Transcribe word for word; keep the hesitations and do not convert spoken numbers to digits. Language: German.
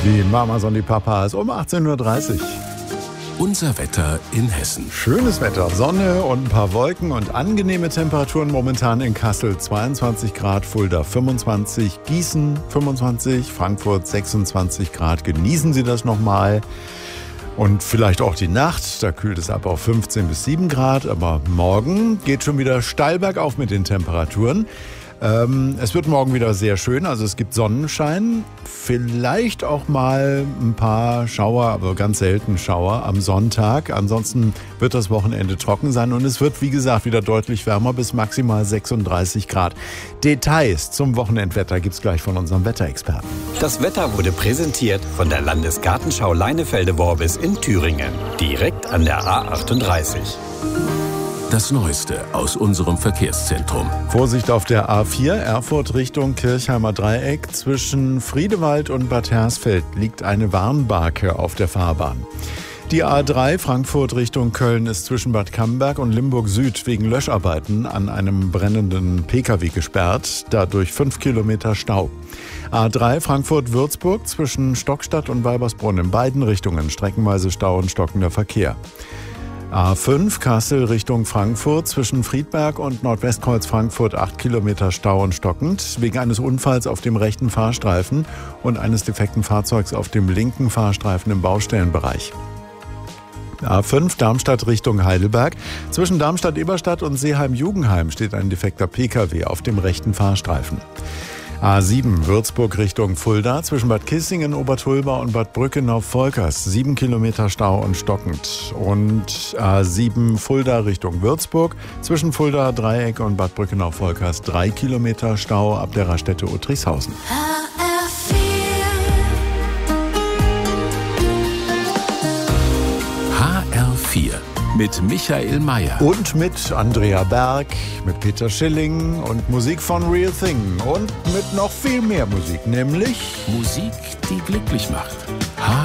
Die Mamas und die Papas um achtzehn Uhr dreißig. Unser Wetter in Hessen. Schönes Wetter, Sonne und ein paar Wolken und angenehme Temperaturen momentan in Kassel. zweiundzwanzig Grad, Fulda fünfundzwanzig, Gießen fünfundzwanzig, Frankfurt sechsundzwanzig Grad. Genießen Sie das nochmal. Und vielleicht auch die Nacht, da kühlt es ab auf fünfzehn bis sieben Grad. Aber morgen geht schon wieder steil bergauf mit den Temperaturen. Ähm, es wird morgen wieder sehr schön, also es gibt Sonnenschein, vielleicht auch mal ein paar Schauer, aber ganz selten Schauer am Sonntag. Ansonsten wird das Wochenende trocken sein und es wird, wie gesagt, wieder deutlich wärmer bis maximal sechsunddreißig Grad. Details zum Wochenendwetter gibt's gleich von unserem Wetterexperten. Das Wetter wurde präsentiert von der Landesgartenschau Leinefelde-Worbis in Thüringen, direkt an der A achtunddreißig. Das Neueste aus unserem Verkehrszentrum. Vorsicht auf der A vier, Erfurt Richtung Kirchheimer Dreieck. Zwischen Friedewald und Bad Hersfeld liegt eine Warnbarke auf der Fahrbahn. Die A drei, Frankfurt Richtung Köln, ist zwischen Bad Camberg und Limburg Süd wegen Löscharbeiten an einem brennenden Pkw gesperrt. Dadurch fünf Kilometer Stau. A drei, Frankfurt-Würzburg, zwischen Stockstadt und Walbersbrunn in beiden Richtungen streckenweise Stau und stockender Verkehr. A fünf, Kassel Richtung Frankfurt, zwischen Friedberg und Nordwestkreuz Frankfurt acht Kilometer Stau und stockend, wegen eines Unfalls auf dem rechten Fahrstreifen und eines defekten Fahrzeugs auf dem linken Fahrstreifen im Baustellenbereich. A fünf, Darmstadt Richtung Heidelberg, zwischen Darmstadt-Eberstadt und Seeheim-Jugenheim steht ein defekter Pkw auf dem rechten Fahrstreifen. A sieben, Würzburg Richtung Fulda, zwischen Bad Kissingen, Obertulba und Bad Brückenau-Volkers, sieben Kilometer Stau und stockend. Und A sieben, Fulda Richtung Würzburg, zwischen Fulda Dreieck und Bad Brückenau-Volkers, drei Kilometer Stau ab der Raststätte Uttrichshausen. H R vier mit Michael Mayer. Und mit Andrea Berg, mit Peter Schilling und Musik von Real Thing. Und mit noch viel mehr Musik, nämlich Musik, die glücklich macht.